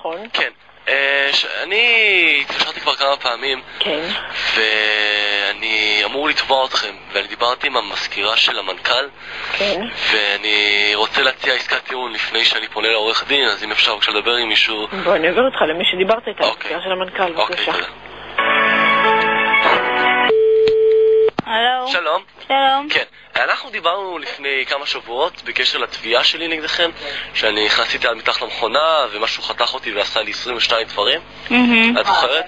נכון. כן. אני התקשרתי כבר כמה פעמים. כן. ואני אמור לתבוע אתכם, ואני דיברתי עם המזכירה של המנכ"ל. כן. ואני רוצה להציע עסקת טיעון לפני שאני פונה לעורך דין, אז אם אפשר בבקשה לדבר עם מישהו. בוא, אני עובר אותך למי שדיברת איתה, המזכירה של המנכ"ל, בבקשה. אוקיי, תודה. הלו. שלום. שלום. כן, אנחנו דיברנו לפני כמה שבועות בקשר לתביעה שלי נגדכם, שאני נכנסיתי על מתחת למכונה ומשהו חתך אותי ועשה לי 22 דברים. את זוכרת?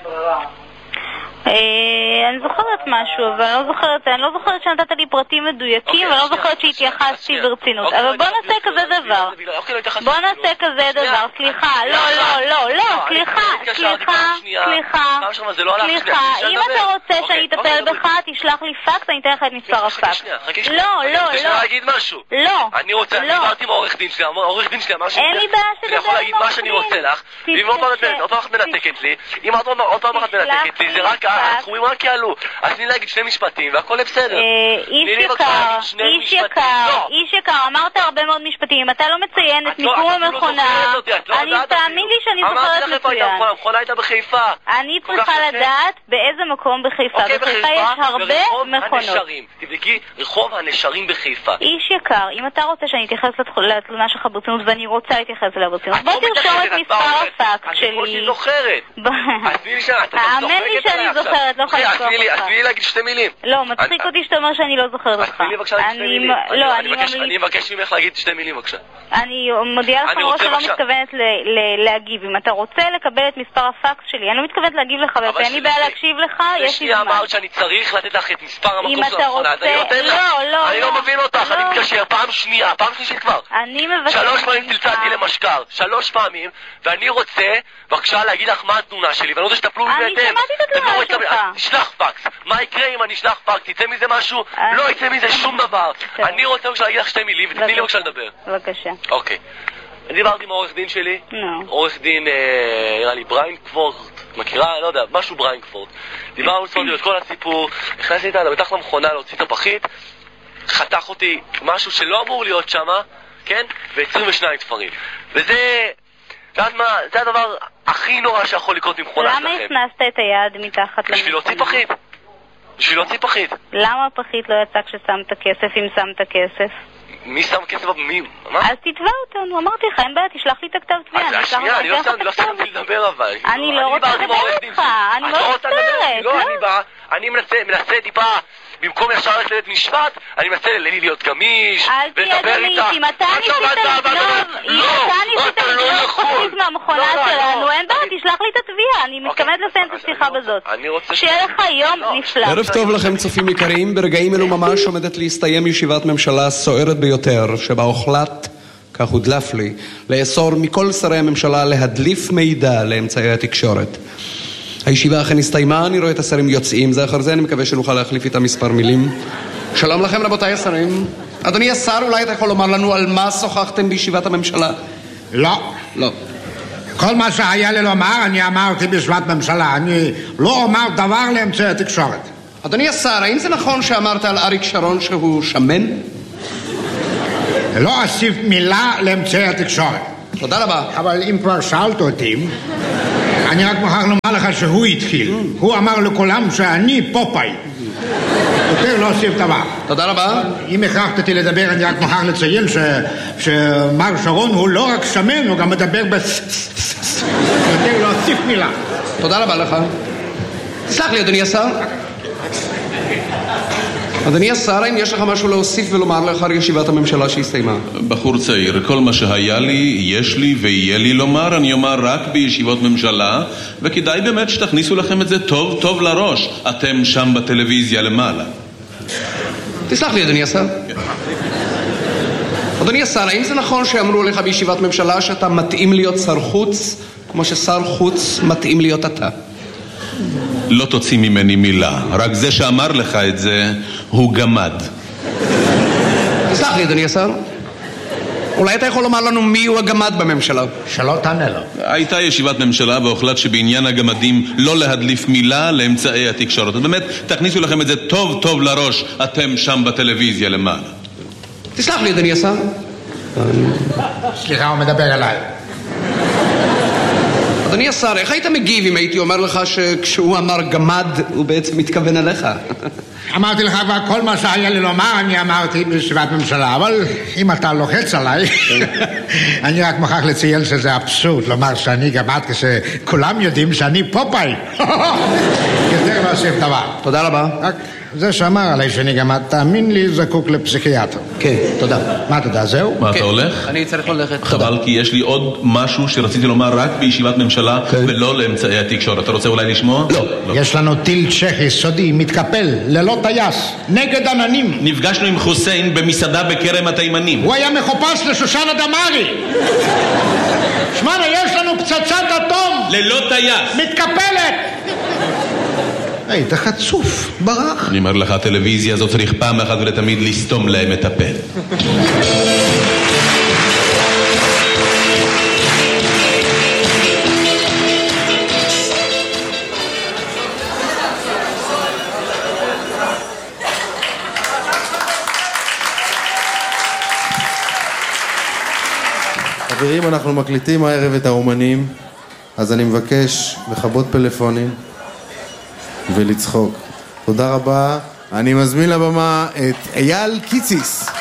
אני זוכרת משהו, אבל אני לא זוכרת שנתת לי פרטים מדויקים, ואני לא זוכרת שהתייחסתי ברצינות. אבל בוא נעשה כזה דבר. בוא נעשה כזה דבר. סליחה, סליחה, אם אתה רוצה שאני אטפל בך, תשלח לי פקס, אני אתן לך את מספר הפקס. לא. אני רוצה להגיד משהו. לא. אני דיברתי עם העורך דין שלי, העורך דין שלי אמר אין לי בעיה שאני יכול להגיד מה שאני רוצה לך, ואם עוד פעם אחת מנתקת לי, זה רק התחומים רק יעלו. אז תני להגיד שני משפטים והכל בסדר. איש יקר, אמרת הרבה מאוד משפטים. אם אתה לא מציין את מיקום המכונה, אני תאמין לי שאני זוכרת מצוין. המכונה הייתה בחיפה. אני צריכה לדעת באיזה מקום בחיפה. בחיפה יש הרבה מכונות. תבדקי, רחוב הנשרים בחיפה. איש יקר, אם אתה רוצה שאני אתייחס לתלונה שלך ברצינות, ואני רוצה להתייחס אליה ברצינות, בוא תרשום את מספר הפקס שלי. אני חושב זוכרת. האמן לי שאני זוכרת, לא יכולה לשכוח אותך. אז תני לי להגיד שתי מילים. לא, מצחיק אותי שאתה אומר שאני לא זוכרת אותך. אז תני לי בבקשה להגיד שתי מילים. אני מבקש ממך להגיד שתי מילים בבקשה. אני מודיעה לך מראש שלא מתכוונת להגיב. אם אתה רוצה לקבל את מספר הפקס שלי, אני לא מתכוונת להגיב לך, ואין לי בעיה להקשיב לך, יש לי זמן. אמרת שאני צריך לתת לך את מספר המקום של המכונה. אני לא מבין אותך, אני מתקשר פעם שנייה, פעם שלישית כבר. אני מבקש 3 פעמים צלצלתי למשקר, 3 פעמים, ואני רוצה בבקשה להגיד לך מה התלונה שלי, ואני רוצה שתפלו בהתאם. אני שמעתי את התלונה שלך. תשלח פקס. מה יקרה אם אני אשלח פקס? יצא מזה משהו? לא יצא מזה שום דבר. אני רוצה בבקשה להגיד לך שתי מילים, ותתני לי בבקשה לדבר. בבקשה. אוקיי. אני דיברתי עם העורך דין שלי. עורך דין, נראה לי בריינקפורט. מכירה? לא יודע, משהו בריינקפורט. דיברנו לצפות את כל הסיפור. נכנסתי איתה לבטח למכונה להוציא את הפחית. חתך אותי משהו שלא אמור להיות שמה, כן? ו22 תפרים. וזה... זה הדבר הכי נורא שיכול לקרות במכונה שלכם. למה הכנסת את היד מתחת למכונה? בשביל להוציא פחית. בשביל להוציא פחית. למה הפחית לא יצא כששמת כסף, אם שמת כסף? מי שם כסף? מי? מה? אז תתבע אותנו, אמרתי לך, אין בעיה, תשלח לי את הכתב תביעה. אז שנייה, אני לא סיימתי לדבר אבל. אני לא רוצה לדבר איתך, אני לא רוצה. אני מנסה טיפה, במקום ישר ללכת לבית משפט, אני מנסה להיות גמיש, ולדבר איתה. אם אתה ניסית לגנוב פחית מהמכונה שלנו, אין בעיה, תשלח לי את התביעה, אני מתכוונת לסיים את השיחה בזאת. שיהיה לך יום נפלא. ערב טוב לכם צופים יקרים, ברגעים אלו ממש עומדת להסתיים ישיבת ממשלה סוערת ביותר, שבה הוחלט, כך הודלף לי, לאסור מכל שרי הממשלה להדליף מידע לאמצעי התקשורת. הישיבה אכן הסתיימה, אני רואה את השרים יוצאים זה אחר זה, אני מקווה שנוכל להחליף איתם מספר מילים. שלום לכם רבותיי השרים. אדוני השר, אולי אתה יכול לומר לנו על מה שוחחתם בישיבת הממשלה? לא. לא. כל מה שהיה לי לומר, אני אמרתי בישיבת ממשלה. אני לא אומר דבר לאמצעי התקשורת. אדוני השר, האם זה נכון שאמרת על אריק שרון שהוא שמן? לא אוסיף מילה לאמצעי התקשורת. תודה רבה. אבל אם כבר שאלת אותי, אני רק מוכרח לומר לך שהוא התחיל. הוא אמר לכולם שאני פופאי. יותר לא אוסיף דבר. תודה רבה. אם הכרחת אותי לדבר, אני רק מוכרח לציין שמר שרון הוא לא רק שמן, הוא גם מדבר יותר לא אוסיף מילה. תודה רבה לך. סלח לי אדוני השר. אדוני השר, האם יש לך משהו להוסיף ולומר לאחר ישיבת הממשלה שהסתיימה? בחור צעיר, כל מה שהיה לי, יש לי ויהיה לי לומר, אני אומר רק בישיבות ממשלה, וכדאי באמת שתכניסו לכם את זה טוב טוב לראש, אתם שם בטלוויזיה למעלה. תסלח לי אדוני השר. אדוני השר, האם זה נכון שאמרו לך בישיבת ממשלה שאתה מתאים להיות שר חוץ, כמו ששר חוץ מתאים להיות אתה? לא תוציא ממני מילה, רק זה שאמר לך את זה הוא גמד. תסלח לי אדוני השר, אולי אתה יכול לומר לנו מי הוא הגמד בממשלה? שלא תענה לו. הייתה ישיבת ממשלה והוחלט שבעניין הגמדים לא להדליף מילה לאמצעי התקשורת. אז באמת תכניסו לכם את זה טוב טוב לראש, אתם שם בטלוויזיה למעלה. תסלח לי אדוני השר. סליחה, הוא מדבר עליי. אדוני השר, איך היית מגיב אם הייתי אומר לך שכשהוא אמר גמד הוא בעצם מתכוון אליך? אמרתי לך כבר כל מה שהיה לי לומר, אני אמרתי בישיבת ממשלה, אבל אם אתה לוחץ עליי, אני רק מוכרח לציין שזה אבסורד, לומר שאני גמד כשכולם יודעים שאני פופאי. יותר לא עושים דבר. תודה רבה. רק זה שאמר עליי שאני גמד, תאמין לי, זקוק לפסיכיאטר. כן, תודה. מה תודה, זהו? מה, אתה הולך? אני צריך ללכת. חבל, כי יש לי עוד משהו שרציתי לומר רק בישיבת ממשלה ולא לאמצעי התקשורת. אתה רוצה אולי לשמוע? לא. יש לנו טיל צ'כי סודי, מתקפל, ללא טייס, נגד עננים. נפגשנו עם חוסיין במסעדה בכרם התימנים. הוא היה מחופש לשושנה דמארי. שמענו, יש לנו פצצת אטום. ללא טייס. מתקפלת. היית חצוף, ברח. אני אומר לך, הטלוויזיה הזאת צריך פעם אחת ולתמיד לסתום להם את הפה. חברים, אנחנו מקליטים הערב את האומנים, אז אני מבקש לכבות פלאפונים ולצחוק. תודה רבה. אני מזמין לבמה את אייל קיציס.